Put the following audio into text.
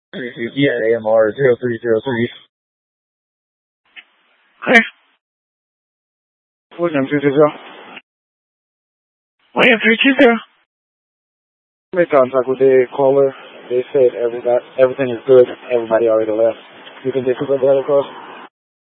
Yeah, AMR 0303. Okay. William 220. William 320. Made contact with the caller. They said everything is good. Everybody already left. You can get that across?